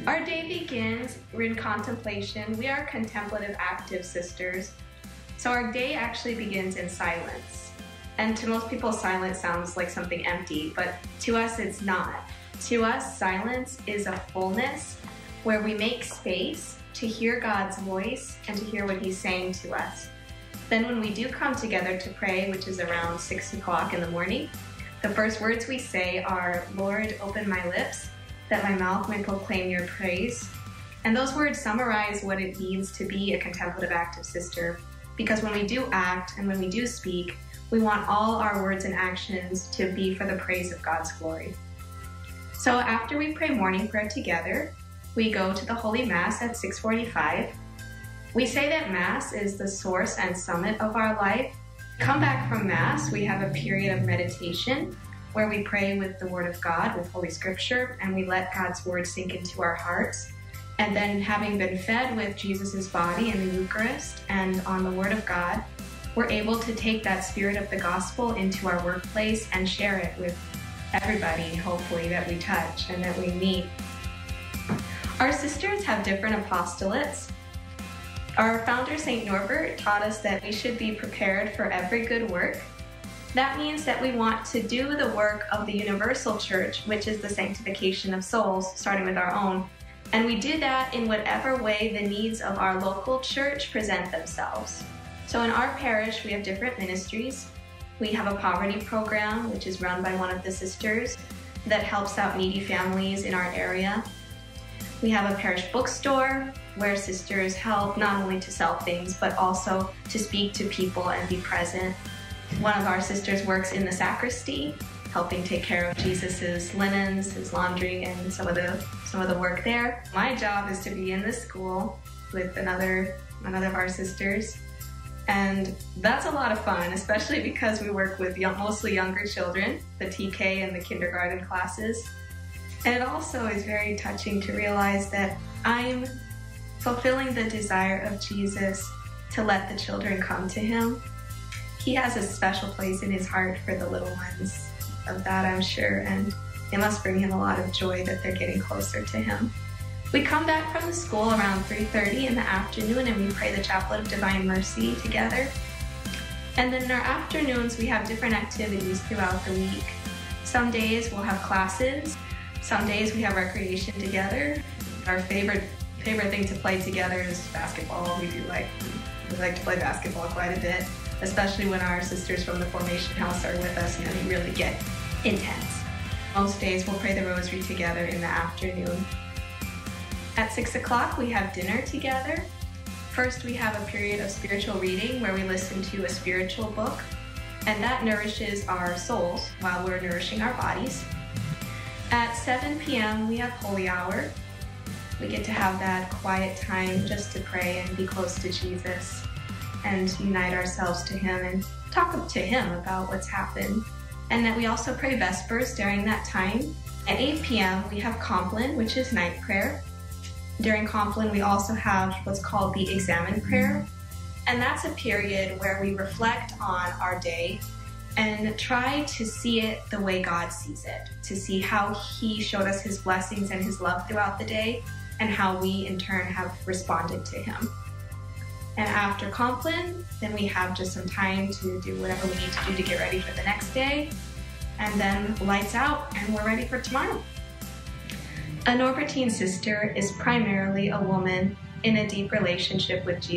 Our day begins in contemplation. We are contemplative active sisters. So our day actually begins in silence. And to most people, silence sounds like something empty, but to us it's not. To us, silence is a fullness where we make space to hear God's voice and to hear what He's saying to us. Then when we do come together to pray, which is around 6 o'clock in the morning, the first words we say are, "Lord, open my lips, that my mouth may proclaim your praise." And those words summarize what it means to be a contemplative active sister, because when we do act and when we do speak, we want all our words and actions to be for the praise of God's glory. So after we pray morning prayer together, we go to the Holy Mass at 6:45. We say that Mass is the source and summit of our life. Come back from Mass, we have a period of meditation where we pray with the Word of God, with Holy Scripture, and we let God's Word sink into our hearts. And then having been fed with Jesus' body in the Eucharist and on the Word of God, we're able to take that spirit of the gospel into our workplace and share it with everybody, hopefully, that we touch and that we meet. Our sisters have different apostolates. Our founder, St. Norbert, taught us that we should be prepared for every good work. That means that we want to do the work of the universal church, which is the sanctification of souls, starting with our own. And we do that in whatever way the needs of our local church present themselves. So in our parish, we have different ministries. We have a poverty program, which is run by one of the sisters, that helps out needy families in our area. We have a parish bookstore where sisters help not only to sell things, but also to speak to people and be present. One of our sisters works in the sacristy, helping take care of Jesus's linens, his laundry, and some of the work there. My job is to be in the school with another of our sisters. And that's a lot of fun, especially because we work with mostly younger children, the TK and the kindergarten classes. And it also is very touching to realize that I'm fulfilling the desire of Jesus to let the children come to Him. He has a special place in His heart for the little ones. Of that, I'm sure, and it must bring Him a lot of joy that they're getting closer to Him. We come back from the school around 3:30 in the afternoon and we pray the Chaplet of Divine Mercy together. And then in our afternoons, we have different activities throughout the week. Some days we'll have classes. Some days we have recreation together. Our favorite thing to play together is basketball. We like to play basketball quite a bit, especially when our sisters from the Formation House are with us and we really get intense. Most days we'll pray the Rosary together in the afternoon. At 6 o'clock, we have dinner together. First, we have a period of spiritual reading where we listen to a spiritual book, and that nourishes our souls while we're nourishing our bodies. At 7 p.m., we have Holy Hour. We get to have that quiet time just to pray and be close to Jesus and unite ourselves to Him and talk to Him about what's happened. And that we also pray Vespers during that time. At 8 p.m., we have Compline, which is night prayer. During Compline, we also have what's called the Examen Prayer, and that's a period where we reflect on our day and try to see it the way God sees it, to see how He showed us His blessings and His love throughout the day, and how we in turn have responded to Him. And after Compline, then we have just some time to do whatever we need to do to get ready for the next day, and then lights out, and we're ready for tomorrow. A Norbertine sister is primarily a woman in a deep relationship with Jesus.